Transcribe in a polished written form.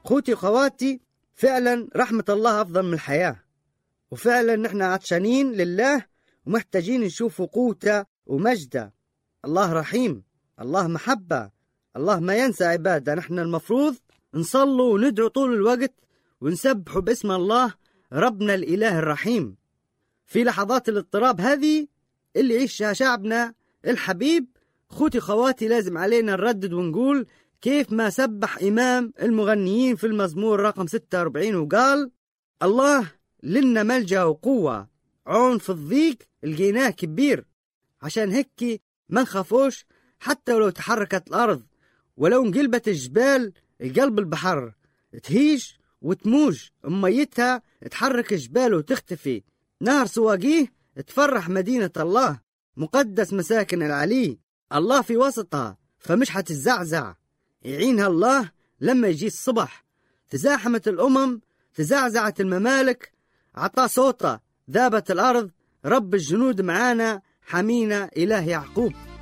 خوتي وخواتي، فعلا رحمة الله أفضل من الحياة، وفعلا نحن عطشانين لله ومحتاجين نشوف قوته ومجده. الله رحيم، الله محبة، الله ما ينسى عباده. نحن المفروض نصلوا وندعو طول الوقت ونسبحوا باسم الله ربنا الإله الرحيم. في لحظات الاضطراب هذه اللي يعيشها شعبنا الحبيب، خوتي خواتي، لازم علينا نردد ونقول كيف ما سبح إمام المغنيين في المزمور رقم 46 وقال: الله لنا ملجأ وقوة، عون في الضيق لقيناه كبير. عشان هيك ما نخافوش حتى ولو تحركت الأرض، ولو انقلبت الجبال القلب البحر، تهيج وتموج ميتها، تحرك جبال وتختفي. نهر سواقيه تفرح مدينة الله، مقدس مساكن العلي، الله في وسطها فمش حتزعزع. يعينها الله لما يجي الصبح. تزاحمت الأمم، تزعزعت الممالك، عطى صوته، ذابت الأرض، رب الجنود معانا، حمينا إله يعقوب.